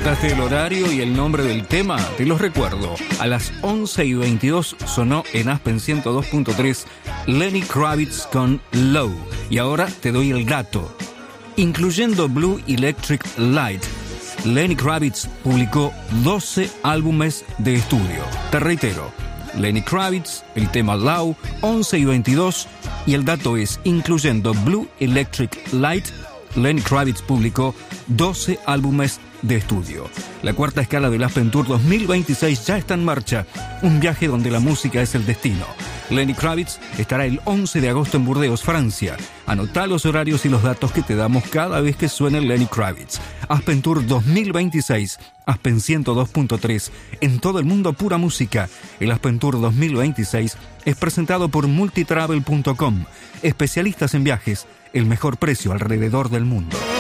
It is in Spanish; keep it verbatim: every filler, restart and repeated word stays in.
anotaste el horario y el nombre del tema? Te los recuerdo. A las once y veintidós sonó en Aspen ciento dos punto tres Lenny Kravitz con Low. Y ahora te doy el dato. Incluyendo Blue Electric Light, Lenny Kravitz publicó doce álbumes de estudio. Te reitero, Lenny Kravitz, el tema Low, once y veintidós, y el dato es, incluyendo Blue Electric Light, Lenny Kravitz publicó doce álbumes de estudio. La cuarta escala del Aspen Tour dos mil veintiséis ya está en marcha, un viaje donde la música es el destino. Lenny Kravitz estará el once de agosto en Burdeos, Francia. Anotá los horarios y los datos que te damos cada vez que suene Lenny Kravitz. Aspen Tour dos mil veintiséis, Aspen ciento dos punto tres, en todo el mundo pura música. El Aspen Tour dos mil veintiséis es presentado por multitravel punto com, especialistas en viajes, el mejor precio alrededor del mundo.